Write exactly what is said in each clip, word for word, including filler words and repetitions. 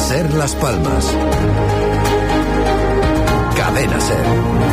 Ser Las Palmas. Cadena Ser.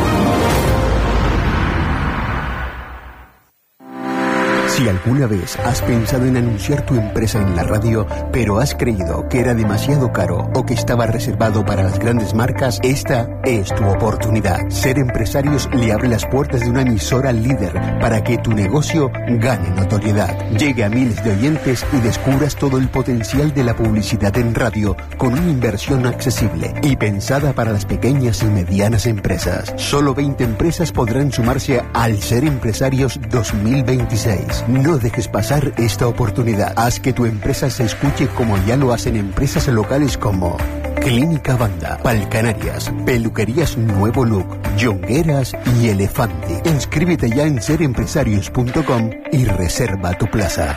Si alguna vez has pensado en anunciar tu empresa en la radio, pero has creído que era demasiado caro o que estaba reservado para las grandes marcas, esta es tu oportunidad. Ser Empresarios le abre las puertas de una emisora líder para que tu negocio gane notoriedad, llegue a miles de oyentes y descubras todo el potencial de la publicidad en radio con una inversión accesible y pensada para las pequeñas y medianas empresas. Solo veinte empresas podrán sumarse al Ser Empresarios dos mil veintiséis. No dejes pasar esta oportunidad. Haz que tu empresa se escuche como ya lo hacen empresas locales como Clínica Banda, Palcanarias, Peluquerías Nuevo Look, Yongueras y Elefante. Inscríbete ya en ser empresarios punto com y reserva tu plaza.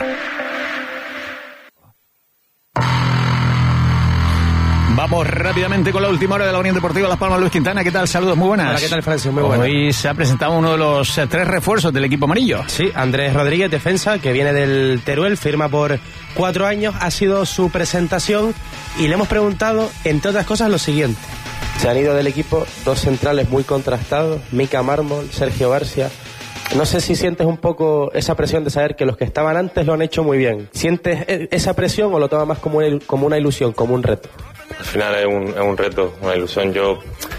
Vamos rápidamente con la última hora de la Unión Deportiva Las Palmas. Luis Quintana, ¿qué tal? Saludos, muy buenas. Hola, ¿qué tal, Francis? Muy buenas. Hoy se ha presentado uno de los eh, tres refuerzos del equipo amarillo. Sí, Andrés Rodríguez, defensa, que viene del Teruel, firma por cuatro años. Ha sido su presentación y le hemos preguntado, entre otras cosas, lo siguiente. Se han ido del equipo dos centrales muy contrastados, Mica Mármol, Sergio García. No sé si sientes un poco esa presión de saber que los que estaban antes lo han hecho muy bien. ¿Sientes esa presión o lo tomas más como una, como una ilusión, como un reto? Al final es un, es un reto, una ilusión. Yo,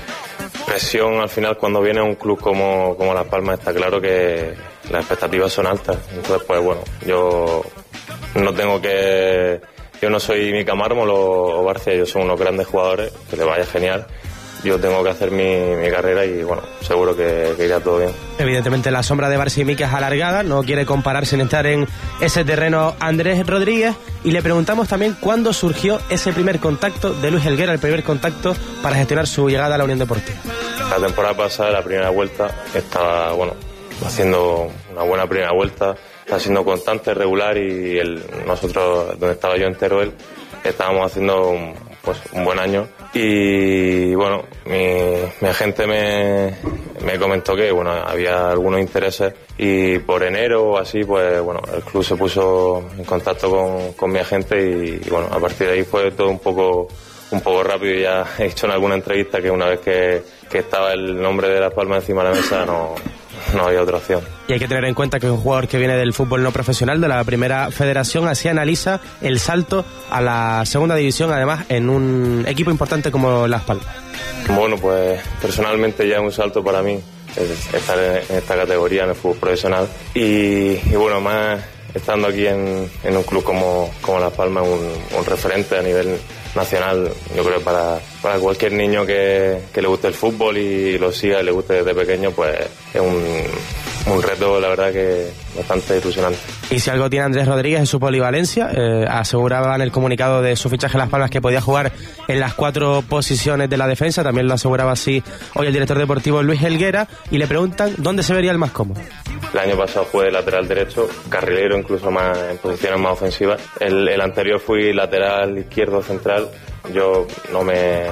presión al final cuando viene a un club como, como Las Palmas está claro que las expectativas son altas. Entonces, pues bueno, yo no tengo que... Yo no soy Mica Mármol o, o Barcia, ellos son unos grandes jugadores, que les vaya genial. Yo tengo que hacer mi, mi carrera y bueno, seguro que, que irá todo bien. Evidentemente la sombra de Barça y Mica es alargada, no quiere compararse ni estar en ese terreno Andrés Rodríguez, y le preguntamos también cuándo surgió ese primer contacto de Luis Helguera, el primer contacto para gestionar su llegada a la Unión Deportiva. La temporada pasada, la primera vuelta, estaba bueno haciendo una buena primera vuelta, está siendo constante, regular, y el, nosotros, donde estaba yo en Teruel, estábamos haciendo un, pues, un buen año. Y bueno, mi, mi agente me, me comentó que bueno, había algunos intereses, y por enero o así, pues bueno, el club se puso en contacto con, con mi agente y, y bueno, a partir de ahí fue todo un poco un poco rápido. Ya he dicho en alguna entrevista que una vez que, que estaba el nombre de Las Palmas encima de la mesa no, no había otra opción. Y hay que tener en cuenta que es un jugador que viene del fútbol no profesional, de la primera federación, así analiza el salto a la segunda división, además en un equipo importante como Las Palmas. Bueno, pues personalmente ya es un salto para mí estar en esta categoría, en el fútbol profesional, y, y bueno, más estando aquí en, en un club como, como Las Palmas, un, un referente a nivel nacional. Yo creo que para, para cualquier niño que, que le guste el fútbol y lo siga y le guste desde pequeño, pues es un, un reto, la verdad, que bastante ilusionante. Y si algo tiene Andrés Rodríguez en su polivalencia, eh, aseguraba en el comunicado de su fichaje en Las Palmas que podía jugar en las cuatro posiciones de la defensa, también lo aseguraba así hoy el director deportivo Luis Helguera, y le preguntan dónde se vería el más cómodo. El año pasado fue lateral derecho, carrilero, incluso más en posiciones más ofensivas. El, el anterior fui lateral izquierdo, central. Yo no me...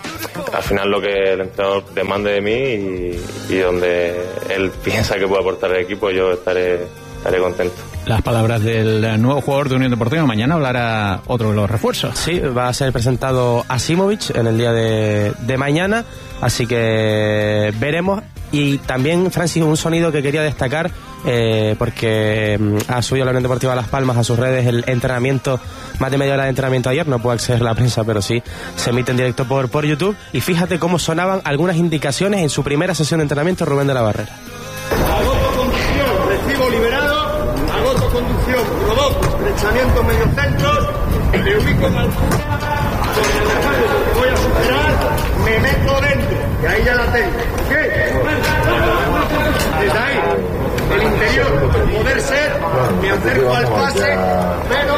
Al final lo que el entrenador demande de mí y, y donde él piensa que puede aportar al equipo, yo estaré, estaré contento. Las palabras del nuevo jugador de Unión Deportiva. Mañana hablará otro de los refuerzos. Sí, va a ser presentado Asimovic en el día de, de mañana, así que veremos. Y también, Francis, un sonido que quería destacar, eh, porque ha subido la Unión Deportiva Las Palmas a sus redes el entrenamiento, más de media hora de entrenamiento ayer, no pudo acceder a la prensa, pero sí se emite en directo por, por YouTube, y fíjate cómo sonaban algunas indicaciones en su primera sesión de entrenamiento Rubén de la Barrera. Agoto conducción, recibo liberado, agoto conducción, provoco, estrechamiento medio centros, me ubico en altura, sobre el dejario que voy a superar, me meto dentro, y ahí ya la tengo. ¿Qué? Desde ahí, el interior, poder ser, me acerco al pase, pero...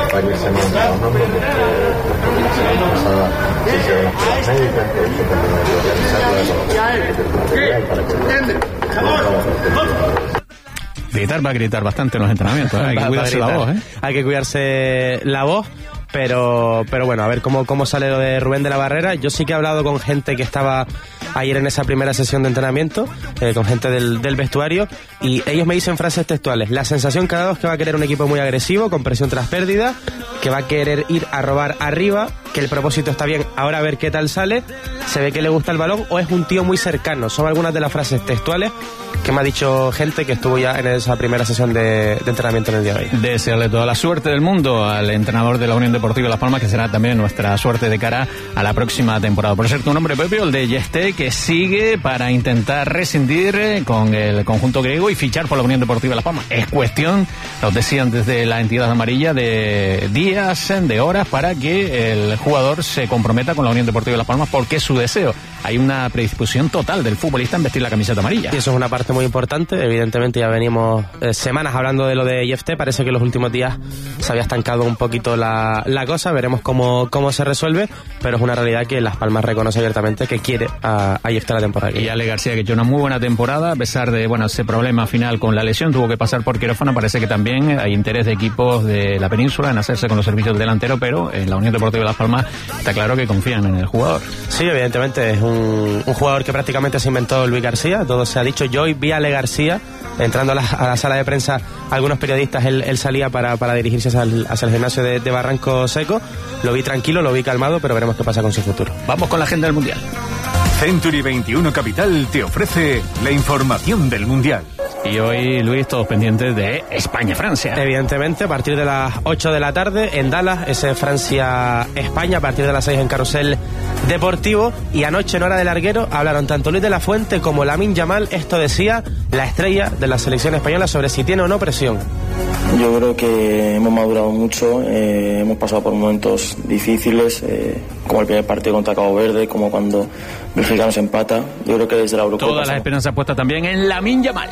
Gritar va a gritar bastante en los entrenamientos, ¿eh? Hay que Va, cuidarse la voz, ¿eh? Hay que cuidarse la voz. Pero, pero bueno, a ver cómo, cómo sale lo de Rubén de la Barrera. Yo sí que he hablado con gente que estaba ayer en esa primera sesión de entrenamiento, eh, con gente del, del vestuario, y ellos me dicen frases textuales. La sensación que ha dado es que va a querer un equipo muy agresivo, con presión tras pérdida, que va a querer ir a robar arriba, que el propósito está bien, ahora a ver qué tal sale, se ve que le gusta el balón o es un tío muy cercano. Son algunas de las frases textuales que me ha dicho gente que estuvo ya en esa primera sesión de, de entrenamiento en el día de hoy. Desearle toda la suerte del mundo al entrenador de la Unión Deportiva Las Palmas, que será también nuestra suerte de cara a la próxima temporada. Por cierto, un nombre propio, el de Yefté, que sigue para intentar rescindir con el conjunto griego y fichar por la Unión Deportiva Las Palmas. Es cuestión, nos decían desde la entidad amarilla, de días, de horas, para que el jugador se comprometa con la Unión Deportiva Las Palmas, porque es su deseo. Hay una predisposición total del futbolista en vestir la camiseta amarilla. Y eso es una parte muy importante. Evidentemente ya venimos eh, semanas hablando de lo de Yefté. Parece que en los últimos días se había estancado un poquito la, la cosa. Veremos cómo, cómo se resuelve, pero es una realidad que Las Palmas reconoce abiertamente que quiere a, a Yefté la temporada. Y Ale García, que ha hecho una muy buena temporada, a pesar de bueno ese problema final con la lesión, tuvo que pasar por quirófano. Parece que también hay interés de equipos de la península en hacerse con los servicios del delantero, pero en la Unión Deportiva de Las Palmas está claro que confían en el jugador. Sí, evidentemente es un, un jugador que prácticamente se inventó Luis García, todo se ha dicho. Yo hoy vi a Ale García entrando a la, a la sala de prensa, algunos periodistas, él, él salía para, para dirigirse hacia el, hacia el gimnasio de, de Barranco Seco. Lo vi tranquilo, lo vi calmado, pero veremos qué pasa con su futuro. Vamos con la agenda del Mundial. Century veintiuno Capital te ofrece la información del Mundial. Y hoy, Luis, todos pendientes de España-Francia. Evidentemente, a partir de las ocho de la tarde en Dallas, ese Francia-España, a partir de las seis en Carrusel Deportivo. Y anoche en Hora del Larguero hablaron tanto Luis de la Fuente como Lamine Yamal. Esto decía la estrella de la selección española sobre si tiene o no presión. Yo creo que hemos madurado mucho, eh, hemos pasado por momentos difíciles, eh, como el primer partido contra Cabo Verde, como cuando Bélgica nos empata. Yo creo que desde la Eurocopa... Todas las esperanzas puestas también en Lamine Yamal.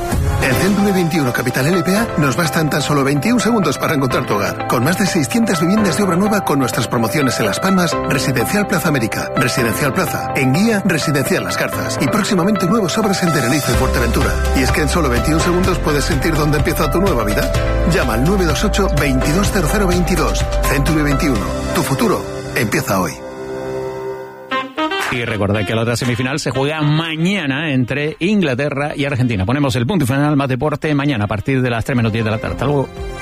En Century veintiuno Capital L P A nos bastan tan solo veintiún segundos para encontrar tu hogar. Con más de seiscientas viviendas de obra nueva con nuestras promociones en Las Palmas, Residencial Plaza América, Residencial Plaza, en Guía, Residencial Las Garzas y próximamente nuevas obras en Tenerife y Fuerteventura. Y es que en solo veintiún segundos puedes sentir dónde empieza tu nueva vida. Llama al nueve dos ocho, veintidós cero cero veintidós. Century veintiuno. Tu futuro empieza hoy. Y recordad que la otra semifinal se juega mañana entre Inglaterra y Argentina. Ponemos el punto y final, más deporte, mañana a partir de las tres menos diez de la tarde. Hasta luego.